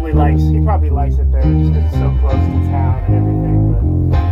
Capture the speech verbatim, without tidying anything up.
probably likes he probably likes it there just because it's so close to town and everything. But